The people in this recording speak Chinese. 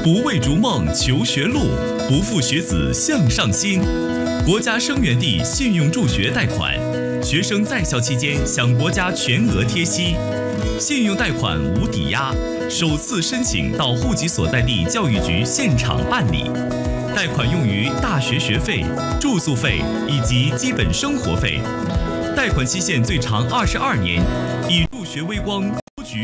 不为逐梦求学路，不负学子向上心。国家生源地信用助学贷款，学生在校期间享国家全额贴息，信用贷款无抵押，首次申请到户籍所在地教育局现场办理。贷款用于大学学费、住宿费以及基本生活费。贷款期限最长22年，以助学微光。